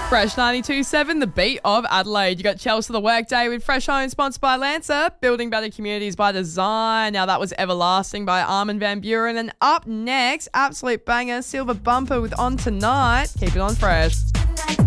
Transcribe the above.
Fresh 92.7, the beat of Adelaide. You got Chelsea the Workday with Fresh Home, sponsored by Lancer. Building better communities by design. Now that was Everlasting by Armin van Buuren. And up next, absolute banger, Silver Bumper with On Tonight. Keep it on Fresh.